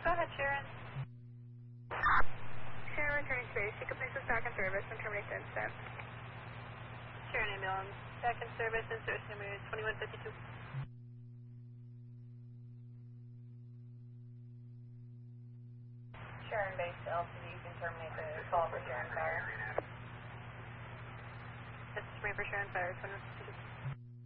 Go ahead, Sharon. Sharon returning space. You can place us back in service and terminate the incident. Sharon ambulance. Back in service and source number 2152. Sharon base to LTD, you can terminate the call for Sharon Fire. This is Rain for Sharon Fire, 2152.